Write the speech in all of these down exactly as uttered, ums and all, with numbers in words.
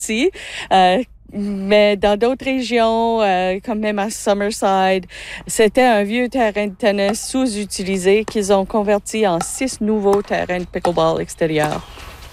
partie. Euh, Mais dans d'autres régions, euh, comme même à Summerside, c'était un vieux terrain de tennis sous-utilisé qu'ils ont converti en six nouveaux terrains de pickleball extérieurs.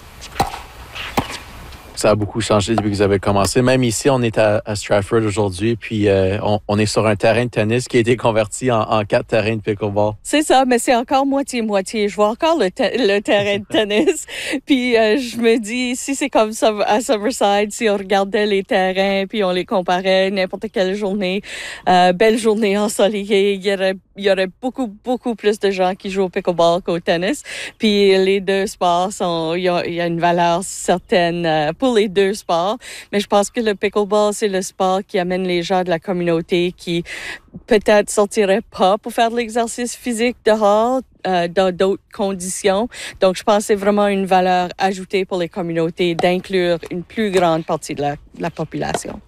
Ça a beaucoup changé depuis que vous avez commencé. Même ici, on est à, à Stratford aujourd'hui, puis euh, on, on est sur un terrain de tennis qui a été converti en, en quatre terrains de pickleball. C'est ça, mais c'est encore moitié-moitié. Je vois encore le, te- le terrain de tennis, puis euh, je me dis, si c'est comme ça à Summerside, si on regardait les terrains, puis on les comparait n'importe quelle journée, euh, belle journée ensoleillée, il y aurait il y aurait beaucoup, beaucoup plus de gens qui jouent au pickleball qu'au tennis. Puis les deux sports sont, il y a, il y a une valeur certaine euh, pour les deux sports. Mais je pense que le pickleball, c'est le sport qui amène les gens de la communauté qui peut-être sortiraient pas pour faire de l'exercice physique dehors, euh, dans d'autres conditions. Donc, je pense que c'est vraiment une valeur ajoutée pour les communautés d'inclure une plus grande partie de la, de la population.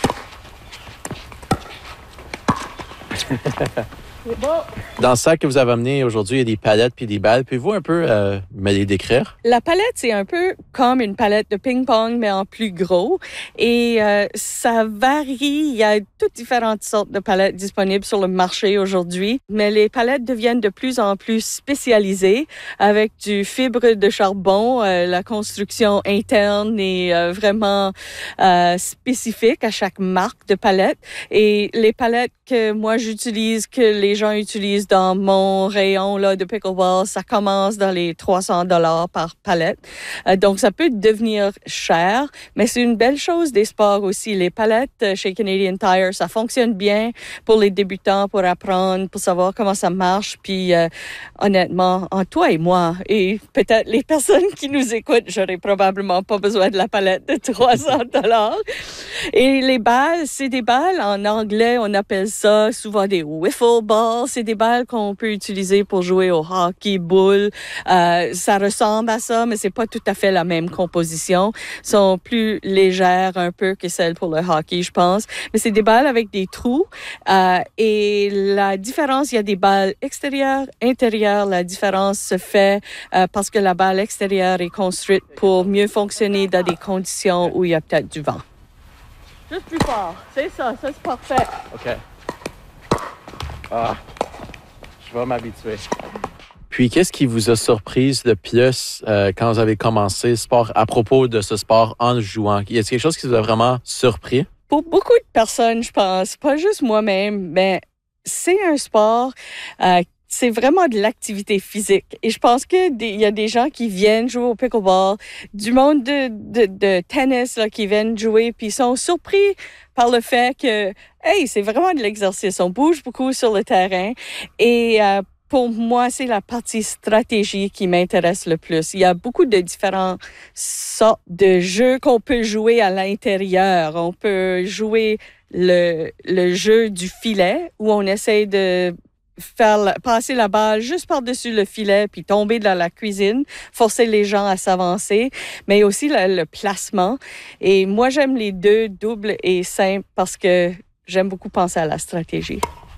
C'est beau. Dans le sac que vous avez amené aujourd'hui, il y a des palettes puis des balles. Pouvez-vous un peu euh, me les décrire? La palette, c'est un peu comme une palette de ping-pong, mais en plus gros. Et euh, ça varie. Il y a toutes différentes sortes de palettes disponibles sur le marché aujourd'hui. Mais les palettes deviennent de plus en plus spécialisées avec du fibre de charbon. Euh, la construction interne est euh, vraiment euh, spécifique à chaque marque de palette. Et les palettes que moi j'utilise, que les gens utilisent dans mon rayon là, de pickleball, ça commence dans les trois cents dollars par palette. Euh, donc, ça peut devenir cher, mais c'est une belle chose des sports aussi. Les palettes euh, chez Canadian Tire, ça fonctionne bien pour les débutants, pour apprendre, pour savoir comment ça marche. Puis, euh, honnêtement, en toi et moi, et peut-être les personnes qui nous écoutent, j'aurais probablement pas besoin de la palette de trois cents dollars. Et les balles, c'est des balles, en anglais, on appelle ça souvent des wiffle balls. C'est des balles qu'on peut utiliser pour jouer au hockey boule. Euh, ça ressemble à ça, mais c'est pas tout à fait la même composition. Elles sont plus légères un peu que celles pour le hockey, je pense. Mais c'est des balles avec des trous. Euh, et la différence, il y a des balles extérieures, intérieures. La différence se fait euh, parce que la balle extérieure est construite pour mieux fonctionner dans des conditions où il y a peut-être du vent. Juste plus fort. C'est ça. Ça, c'est parfait. OK. Ah, je vais m'habituer. Puis, qu'est-ce qui vous a surprise le plus euh, quand vous avez commencé le sport, à propos de ce sport en jouant? Y a-t-il quelque chose qui vous a vraiment surpris? Pour beaucoup de personnes, je pense, pas juste moi-même, mais c'est un sport euh, c'est vraiment de l'activité physique. Et je pense qu'il y a des gens qui viennent jouer au pickleball, du monde de, de, de tennis là, qui viennent jouer, puis ils sont surpris par le fait que, hey, c'est vraiment de l'exercice. On bouge beaucoup sur le terrain. Et euh, pour moi, c'est la partie stratégie qui m'intéresse le plus. Il y a beaucoup de différentes sortes de jeux qu'on peut jouer à l'intérieur. On peut jouer le, le jeu du filet, où on essaie de faire la, passer la balle juste par-dessus le filet puis tomber dans la cuisine, forcer les gens à s'avancer, mais aussi le, le placement. Et moi, j'aime les deux, double et simple, parce que j'aime beaucoup penser à la stratégie.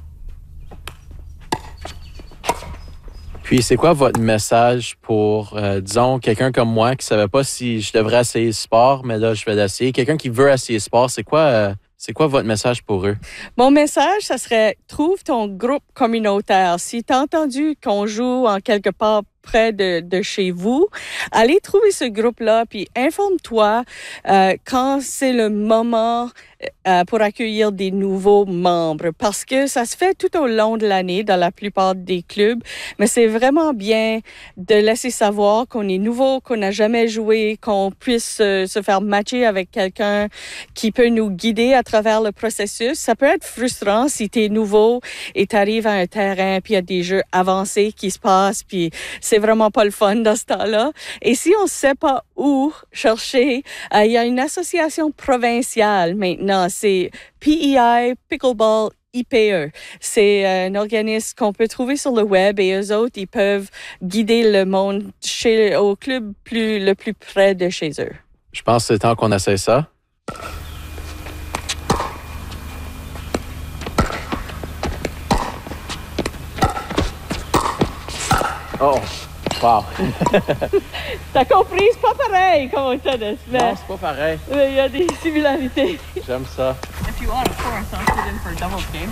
Puis, c'est quoi votre message pour, euh, disons, quelqu'un comme moi qui ne savait pas si je devrais essayer ce sport, mais là, je vais l'essayer. Quelqu'un qui veut essayer ce sport, c'est quoi... Euh, C'est quoi votre message pour eux? Mon message, ça serait, trouve ton groupe communautaire. Si tu as entendu qu'on joue en quelque part près de, de chez vous, allez trouver ce groupe-là, puis informe-toi euh, quand c'est le moment euh, pour accueillir des nouveaux membres, parce que ça se fait tout au long de l'année dans la plupart des clubs, mais c'est vraiment bien de laisser savoir qu'on est nouveau, qu'on n'a jamais joué, qu'on puisse euh, se faire matcher avec quelqu'un qui peut nous guider à travers le processus. Ça peut être frustrant si tu es nouveau et tu arrives à un terrain, puis il y a des jeux avancés qui se passent, puis c'est vraiment pas le fun dans ce temps-là. Et si on ne sait pas où chercher, euh, il y a une association provinciale maintenant, c'est P E I, Pickleball I P E. C'est un organisme qu'on peut trouver sur le web et eux autres, ils peuvent guider le monde chez, au club plus, le plus près de chez eux. Je pense que c'est temps qu'on essaie ça. Oh! Wow. T'as compris, c'est pas pareil comme au tennis, mais Non, c'est pas pareil. mais il y a des similarités. J'aime ça. If you want, of course, I'll sit in for a doubles game.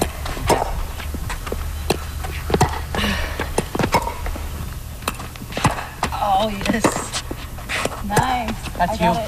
Oh, yes. Nice. That's you.